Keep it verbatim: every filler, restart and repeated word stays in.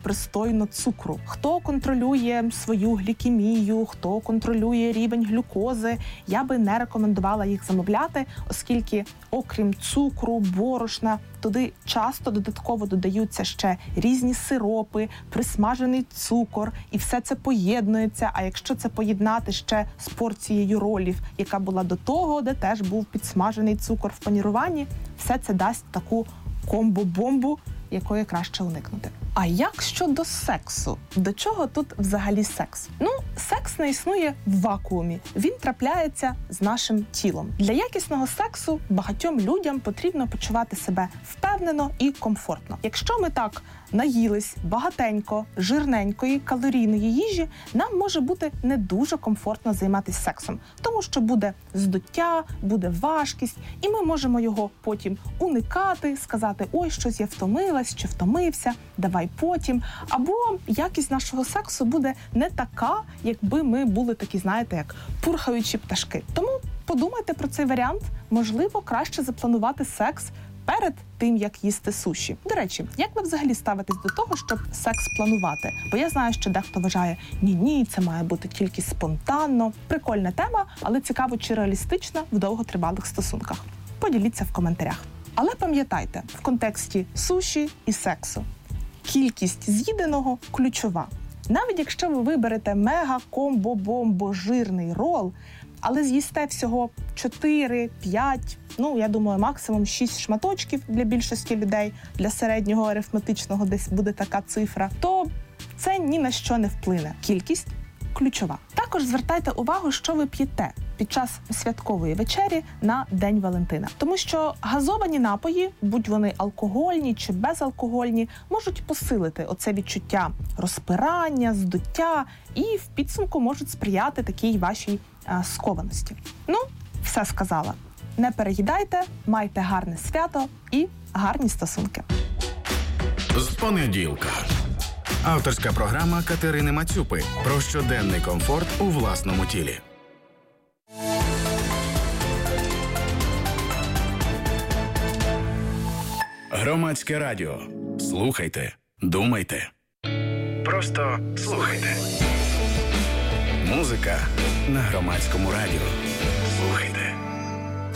пристойно цукру, хто контролює свою глікемію, хто контролює рівень глюкози. Я би не рекомендувала їх замовляти, оскільки окрім цукру, борошна, туди часто додатково додаються ще різні сиропи, присмажений цукор, і все це поєднується. А якщо це поєднати ще з порцією ролів, яка була до того, де теж був підсмажений цукор в паніруванні, все це дасть таку комбо-бомбу, якої краще уникнути. А як щодо сексу? До чого тут взагалі секс? Ну, секс не існує в вакуумі. Він трапляється з нашим тілом. Для якісного сексу багатьом людям потрібно почувати себе впевнено і комфортно. Якщо ми так наїлись багатенько, жирненької, калорійної їжі, нам може бути не дуже комфортно займатися сексом. Тому що буде здуття, буде важкість, і ми можемо його потім уникати, сказати, ой, щось я втомилась чи втомився, давай потім. Або якість нашого сексу буде не така, якби ми були такі, знаєте, як пурхаючі пташки. Тому подумайте про цей варіант. Можливо, краще запланувати секс перед тим, як їсти суші. До речі, як ви взагалі ставитесь до того, щоб секс планувати? Бо я знаю, що дехто вважає, ні-ні, це має бути тільки спонтанно. Прикольна тема, але цікаво, чи реалістична в довготривалих стосунках. Поділіться в коментарях. Але пам'ятайте, в контексті суші і сексу кількість з'їденого ключова. Навіть якщо ви виберете мега-комбо-бомбо-жирний рол, але з'їсте всього чотири, п'ять, ну, я думаю, максимум шість шматочків для більшості людей, для середнього арифметичного десь буде така цифра, то це ні на що не вплине. Кількість ключова. Також звертайте увагу, що ви п'єте під час святкової вечері на День Валентина. Тому що газовані напої, будь вони алкогольні чи безалкогольні, можуть посилити оце відчуття розпирання, здуття і в підсумку можуть сприяти такій вашій а, скованості. Ну, все сказала. Не переїдайте, майте гарне свято і гарні стосунки. З понеділка. Авторська програма Катерини Мацюпи про щоденний комфорт у власному тілі. Громадське радіо. Слухайте, думайте. Просто слухайте. Музика на Громадському радіо.